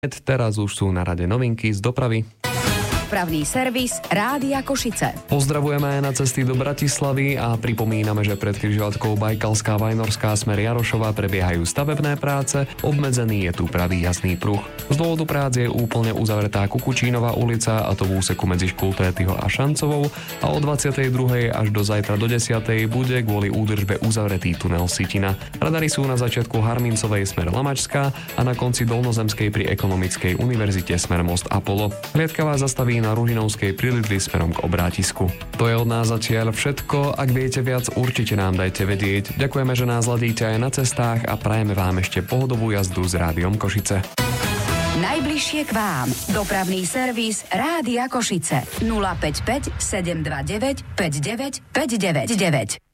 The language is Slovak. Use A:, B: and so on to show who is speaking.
A: Teraz už sú na rade novinky z dopravy.
B: Dopravný servis Rádia Košice.
A: Pozdravujeme aj na cesty do Bratislavy a pripomíname, že pred križovatkou Bajkalská Vajnorská smer Jarošova prebiehajú stavebné práce, obmedzený je tu pravý jazdný pruh. Z dôvodu prác je úplne uzavretá Kukučínová ulica, a to v úseku medzi Škultétyho a Šancovou, a od 22. až do zajtra do 10. bude kvôli údržbe uzavretý tunel Sitina. Radary sú na začiatku Harmincovej smer Lamačská a na konci Dolnozemskej pri Ekonomickej univerzite smer Most Apollo. Hliadka vás zastaví na Ružinovskej pri Lidli smerom k obrátisku. To je od nás zatiaľ všetko. Ak viete viac, určite nám dajte vedieť. Ďakujeme, že nás hľadíte aj na cestách a prajeme vám ešte pohodovú jazdu s Rádiom Košice.
B: Najbližšie k vám. Dopravný servis Rádia Košice. 055 729 59 599.